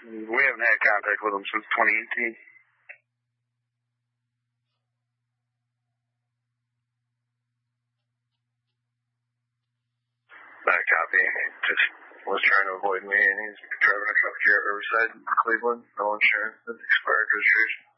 We haven't had contact with him since 2018. That copy. Just was trying to avoid me, and he's driving a truck here at Riverside, Cleveland. No insurance and expired registration.